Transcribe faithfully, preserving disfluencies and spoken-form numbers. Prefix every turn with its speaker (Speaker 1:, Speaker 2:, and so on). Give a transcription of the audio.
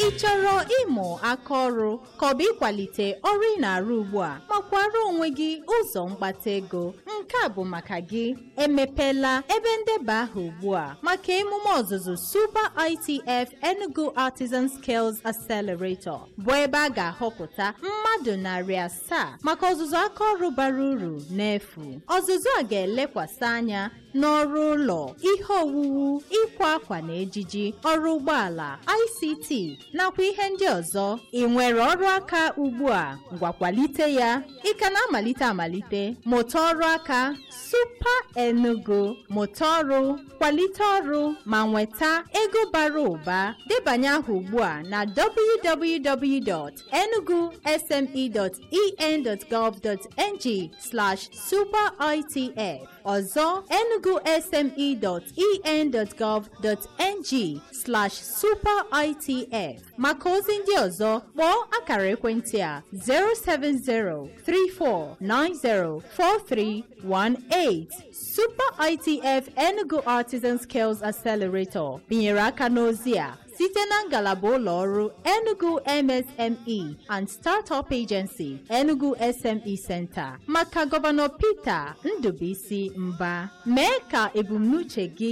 Speaker 1: ị chọrọ ịmụ aka ọrụ ka ọ bụ ịkwalite ọrụ ị na-arụ ugbu a ma kwara onwe gị ụzọ mkpata ego? Nke a bụ maka gị. Emepela ebe ndeba aha ugbu a maka emume ọzụzụ Super I T F Enugu Artisan Skills Accelerator, bụ ebe a ga-ahọpụta mmadụ narị asaa maka ọzụzụ aka ọrụ bara uru n'efu. Ọzụzụ a ga-elekwasị anya n'ọrụ ụlọ, ihe owuwu, ịkwa akwa na ejiji, ọrụ ụgbọala, I C T nakwa ihe ndị ọzọ. Ị nwere ọrụ aka ugbu a? Ngwa kwalite ya. Ị ka na-amalite amalite, mụta ọrụ aka. Super Enugu, mụta ọrụ, kwalite ọrụ ma nweta ego bara ụba. Debanye aha ugbu a na w w w dot enugu s m e dot e n dot gov dot n g slash super I T F. Ọzọ, enugu s m e dot e n dot gov dot n g slash super I T F. Maka ozi ndị ọzọ, kpọọ akara ekwentị a zero seven zero three four nine zero four three one eight. Super I T F Enugu Artisan Skills Accelerator binyere aka n'ozi a site na ngalaba ụlọ ọrụ Enugu M S M E and Startup Agency Enugu S M E Center maka Gọvanọ Peter Ndubuisi Mba. Mee ka ebumnuche gị